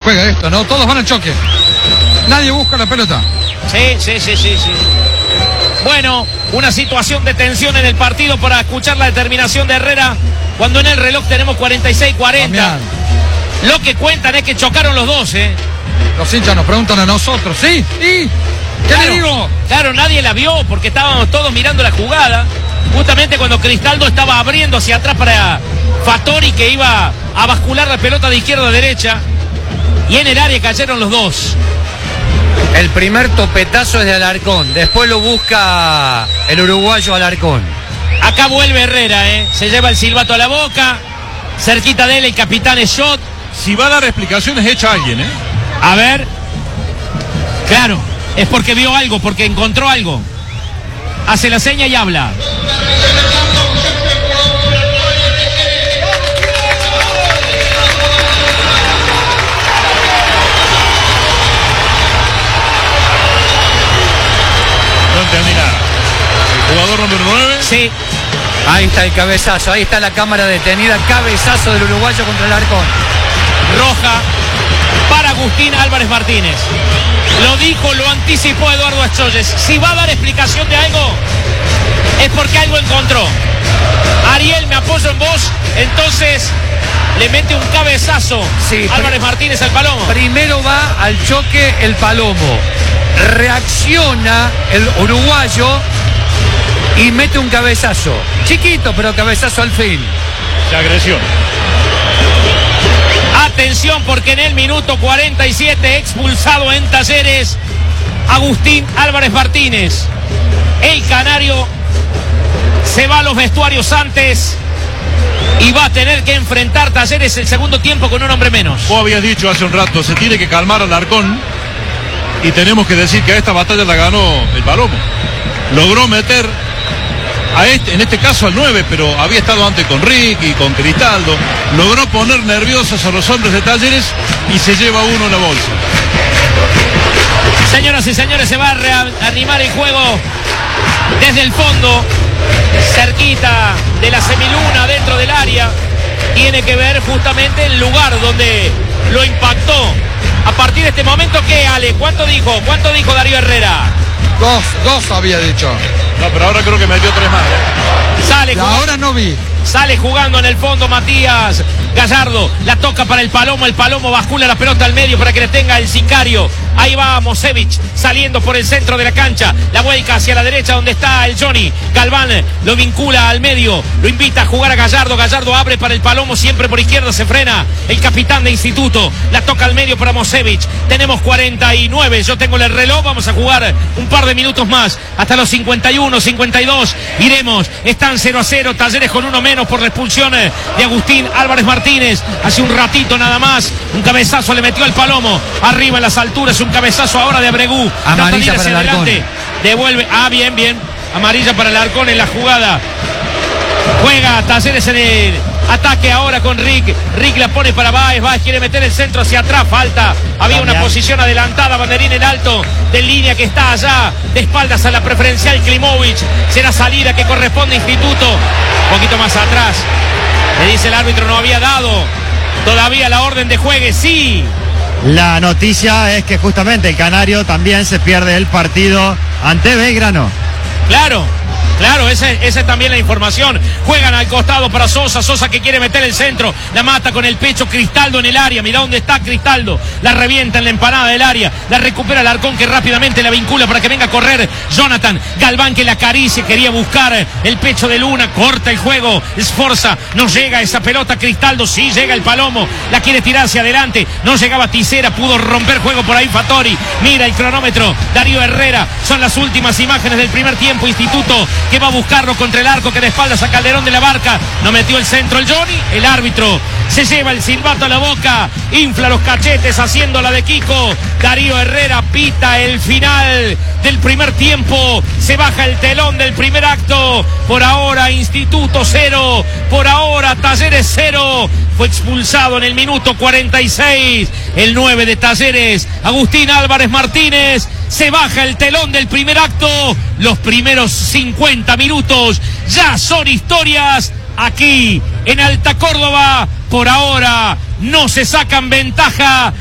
juega esto, ¿no? Todos van al choque. Nadie busca la pelota. Sí. Bueno, una situación de tensión en el partido para escuchar la determinación de Herrera, cuando en el reloj tenemos 46-40. Lo que cuentan es que chocaron los dos, ¿eh? Los hinchas nos preguntan a nosotros, ¿sí? ¿Y qué le digo? Claro, nadie la vio porque estábamos todos mirando la jugada. Justamente cuando Cristaldo estaba abriendo hacia atrás para Fattori, que iba a bascular la pelota de izquierda a derecha. Y en el área cayeron los dos. El primer topetazo es de Alarcón. Después lo busca el uruguayo Alarcón. Acá vuelve Herrera, ¿eh? Se lleva el silbato a la boca. Cerquita de él el capitán Schott. Si va a dar explicaciones, echa a alguien, ¿eh? A ver. Claro, es porque vio algo, porque encontró algo. Hace la seña y habla. No entendí nada. ¿El jugador número 9? Sí. Ahí está el cabezazo, ahí está la cámara detenida. Cabezazo del uruguayo contra Alarcón. Roja para Agustín Álvarez Martínez. Lo dijo, lo anticipó Eduardo Aschoyes. Si va a dar explicación de algo, es porque algo encontró. Ariel, me apoyo en vos. Entonces le mete un cabezazo, sí, Álvarez Martínez al Palomo. Primero va al choque el Palomo. Reacciona el uruguayo y mete un cabezazo. Chiquito, pero cabezazo al fin. De agresión. Atención, porque en el minuto 47 expulsado en Talleres Agustín Álvarez Martínez. El canario se va a los vestuarios antes y va a tener que enfrentar Talleres el segundo tiempo con un hombre menos. Vos habías dicho hace un rato, se tiene que calmar Alarcón y tenemos que decir que esta batalla la ganó el Palomo. Logró meter en este caso al 9, pero había estado antes con Ricky, con Cristaldo. Logró poner nerviosos a los hombres de Talleres y se lleva uno en la bolsa. Señoras y señores, se va a reanimar el juego desde el fondo, cerquita de la semiluna, dentro del área. Tiene que ver justamente el lugar donde lo impactó. A partir de este momento, ¿qué, Ale? ¿Cuánto dijo Darío Herrera? Dos había dicho. No, pero ahora creo que metió 3 más. Sale jugando, ahora no vi. Sale jugando en el fondo Matías Gallardo. La toca para el Palomo bascula la pelota al medio para que le tenga el sicario. Ahí va Mosevich saliendo por el centro de la cancha. La vuelca hacia la derecha donde está el Johnny. Galván lo vincula al medio. Lo invita a jugar a Gallardo. Gallardo abre para el Palomo. Siempre por izquierda se frena el capitán de Instituto. La toca al medio para Mosevich. Tenemos 49. Yo tengo el reloj. Vamos a jugar un par de minutos más. Hasta los 51, 52. Iremos. Están 0-0. Talleres con uno menos por la expulsión de Agustín Álvarez Martínez. Hace un ratito nada más. Un cabezazo le metió al Palomo. Arriba en las alturas. Un cabezazo ahora de Abregú. Amarilla para el Alarcón. Devuelve. Bien. Amarilla para el Alarcón en la jugada. Juega Talleres en el ataque ahora con Rick. Rick la pone para Báez. Báez quiere meter el centro hacia atrás. Falta. Había una posición adelantada. Banderín en alto de línea que está allá. De espaldas a la preferencial Klimovic. Será salida que corresponde a Instituto. Un poquito más atrás. Le dice el árbitro, no había dado todavía la orden de juegue. Sí. La noticia es que justamente el Canario también se pierde el partido ante Belgrano. Claro, esa es también la información. Juegan al costado para Sosa que quiere meter el centro. La mata con el pecho Cristaldo en el área. Mirá dónde está Cristaldo. La revienta en la empanada del área. La recupera Alarcón que rápidamente la vincula para que venga a correr Jonathan. Galván que la acaricia. Quería buscar el pecho de Luna. Corta el juego. Esforza. No llega esa pelota Cristaldo. Sí llega el Palomo. La quiere tirar hacia adelante. No llegaba Tisera. Pudo romper juego por ahí Fattori. Mira el cronómetro. Darío Herrera. Son las últimas imágenes del primer tiempo. Instituto que va a buscarlo contra el arco, que de espaldas a Calderón de la Barca. No metió el centro el Johnny. El árbitro se lleva el silbato a la boca, infla los cachetes haciendo la de Kiko. Darío Herrera pita el final del primer tiempo. Se baja el telón del primer acto. Por ahora Instituto 0, por ahora Talleres 0. Fue expulsado en el minuto 46 el 9 de Talleres, Agustín Álvarez Martínez. Se baja el telón del primer acto. Los primeros 50 minutos ya son historias aquí en Alta Córdoba. Por ahora no se sacan ventaja